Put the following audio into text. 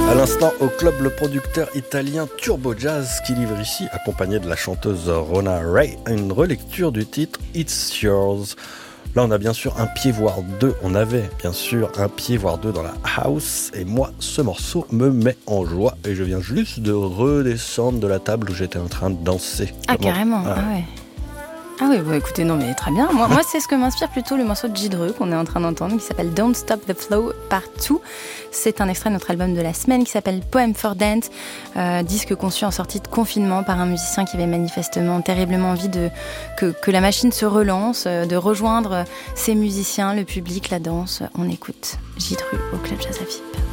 À l'instant, au club, le producteur italien Turbo Jazz qui livre ici, accompagné de la chanteuse Rona Ray, une relecture du titre It's Yours. Là, on a bien sûr un pied, voire deux. On avait bien sûr un pied, voire deux dans la house. Et moi, ce morceau me met en joie. Et je viens juste de redescendre de la table où j'étais en train de danser. Ah, carrément, ah ouais. Ah oui, bah écoutez, non mais très bien. Moi c'est ce que m'inspire plutôt le morceau de J-Dreux qu'on est en train d'entendre, qui s'appelle Don't Stop the Flow Part 2. C'est un extrait de notre album de la semaine qui s'appelle Poem for Dance, disque conçu en sortie de confinement par un musicien qui avait manifestement terriblement envie que la machine se relance, de rejoindre ses musiciens, le public, la danse. On écoute J-Dreux au Club Jazz à Vip.